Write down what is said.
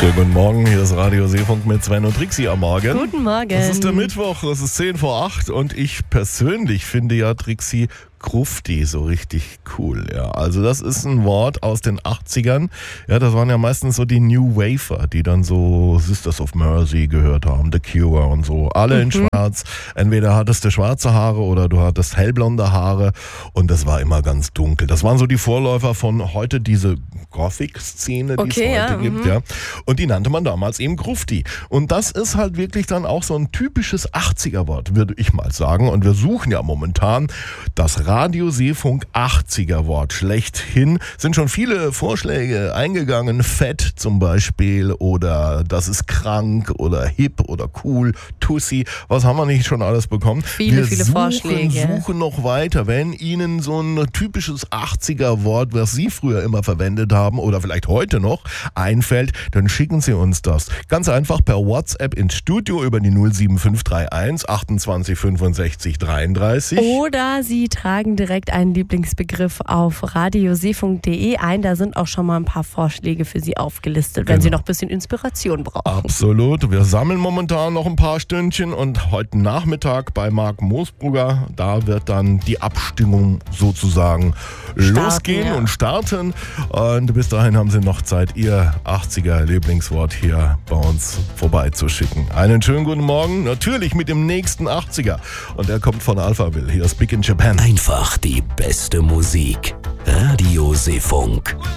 Schönen guten Morgen, hier ist Radio Seefunk mit Sven und Trixi am Morgen. Guten Morgen. Es ist der Mittwoch, es ist 10 vor 8 und ich persönlich finde ja Trixi Grufti so richtig cool. Ja. Also das ist ein Wort aus den 80ern. Ja, das waren ja meistens so die New Wafer, die dann so Sisters of Mercy gehört haben, The Cure und so. Alle in schwarz. Entweder hattest du schwarze Haare oder du hattest hellblonde Haare und das war immer ganz dunkel. Das waren so die Vorläufer von heute diese Gothic-Szene, die es heute gibt. Ja. Und die nannte man damals eben Grufti. Und das ist halt wirklich dann auch so ein typisches 80er-Wort, würde ich mal sagen. Und wir suchen ja momentan das Radio Seefunk 80er Wort schlechthin. Sind schon viele Vorschläge eingegangen. Fett zum Beispiel oder das ist krank oder hip oder cool, Tussi. Was haben wir nicht schon alles bekommen? Viele Vorschläge. Wir suchen noch weiter. Wenn Ihnen so ein typisches 80er Wort, was Sie früher immer verwendet haben oder vielleicht heute noch einfällt, dann schicken Sie uns das. Ganz einfach per WhatsApp ins Studio über die 07531 28 65 33. Oder Sie tragen direkt einen Lieblingsbegriff auf radioseefunk.de ein. Da sind auch schon mal ein paar Vorschläge für Sie aufgelistet, wenn Sie noch ein bisschen Inspiration brauchen. Absolut. Wir sammeln momentan noch ein paar Stündchen und heute Nachmittag bei Marc Moosbrugger, da wird dann die Abstimmung sozusagen losgehen und starten. Und bis dahin haben Sie noch Zeit, Ihr 80er Lieblingswort hier bei uns vorbeizuschicken. Einen schönen guten Morgen, natürlich mit dem nächsten 80er. Und der kommt von Alphaville. Hier ist Big in Japan. Einfach die beste Musik. Radio Seefunk.